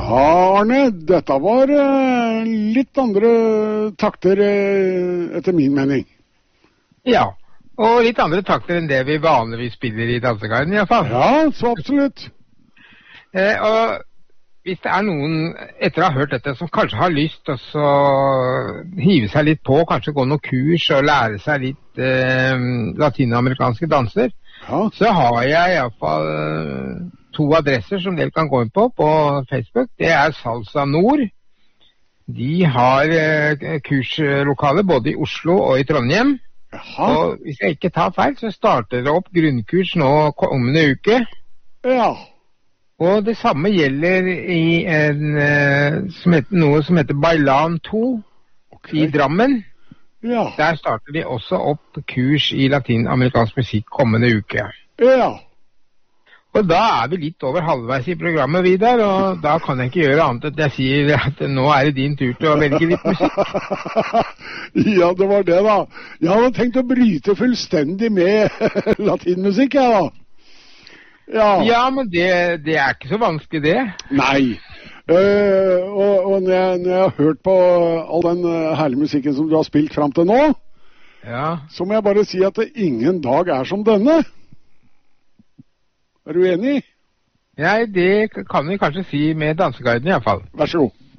Ja, Arne, dette var litt andre takter etter min mening. Ja, og litt andre takter enn det vi vanligvis spiller i dansegarden i hvert fall. Ja, så absolutt. Og hvis det er noen, etter å ha hørt dette, som kanskje har lyst til å hive seg litt på, kanskje gå noen kurs og lære seg litt latinamerikanske danser, ja. Så har jeg i hvert fall 2 adresser som dere kan gå inn på Facebook. Det er Salsa Nord. De har kurslokaler både i Oslo og i Trondheim. Jaha. Og hvis jeg ikke tar feil, så starter det opp grunnkurs nå kommende uke. Ja. Og det samme gjelder i noe som heter Bailan 2 i Drammen. Ja. Der starter de også opp kurs i latinamerikansk musikk kommende uke. Ja. Og da er vi litt over halvveis i programmet, Vidar, og da kan jeg ikke gjøre annet at jeg sier at nå er det din tur til å velge litt musikk. Ja, det var det da. Jeg hadde tenkt å bryte fullstendig med latinmusikk, jeg da. Ja, men det er ikke så vanskelig det. Nei. Og når jeg har hørt på all den herlige musikken som du har spilt frem til nå, så må jeg bare si at ingen dag er som denne. Er du enig? Nei, det kan vi kanskje si med danseguiden i hvert fall. Vær så god.